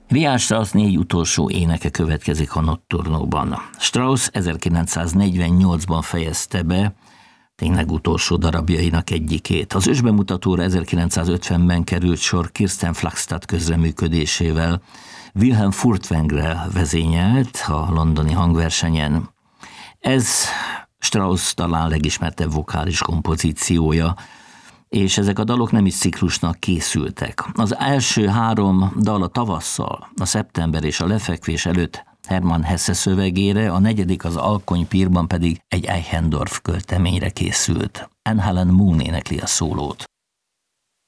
Richard Strauss 4 utolsó éneke következik a Notturnóban. Strauss 1948-ban fejezte be tényleg utolsó darabjainak egyikét. Az ősbemutatóra 1950-ben került sor Kirsten Flagstad közreműködésével, Wilhelm Furtwängler vezényelt a londoni hangversenyen. Ez Strauss talán legismertebb vokális kompozíciója, és ezek a dalok nem is ciklusnak készültek. Az első 3 dal a tavasszal, a szeptember és a lefekvés előtt Hermann Hesse szövegére, a 4. az Alkonypírban pedig egy Eichendorff költeményre készült. Anne Helen Moon énekli a szólót.